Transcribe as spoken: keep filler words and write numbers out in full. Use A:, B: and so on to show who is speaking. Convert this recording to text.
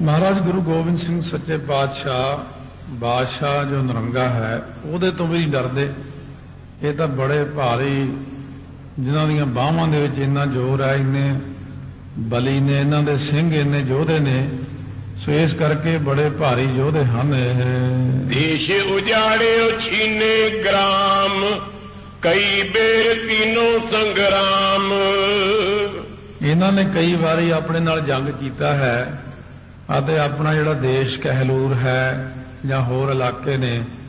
A: महाराज गुरु गोबिंद सिंह सच्चे पातशाह बादशाह जो नरंगा है ਉਹਦੇ ਤੋਂ ਵੀ ਨਹੀਂ ਡਰਦੇ। ਇਹ ਤਾਂ ਬੜੇ ਭਾਰੀ ਜਿਨ੍ਹਾਂ ਦੀਆਂ ਬਾਹਾਂ ਦੇ ਵਿੱਚ ਇੰਨਾ ਜ਼ੋਰ ਹੈ, ਇੰਨੇ ਬਲੀ ਨੇ, ਇਹਨਾਂ ਦੇ ਸਿੰਘ ਇੰਨੇ ਯੋਧੇ ਨੇ, ਸੋ ਇਸ ਕਰਕੇ ਬੜੇ ਭਾਰੀ ਯੋਧੇ ਹਨ। ਇਹ
B: ਦੇਸ਼ ਉਜਾੜਿਓ ਛੀਨੇ ਗ੍ਰਾਮ ਕਈ ਬੇਰ तीनों ਸੰਗਰਾਮ।
A: ਇਹਨਾਂ ਨੇ ਕਈ ਵਾਰੀ ਆਪਣੇ ਨਾਲ ਜੰਗ ਕੀਤਾ ਹੈ ਅਤੇ ਆਪਣਾ ਜਿਹੜਾ ਦੇਸ਼ ਕਹਿਲੂਰ ਹੈ ਜਾਂ ਹੋਰ ਇਲਾਕੇ ਨੇ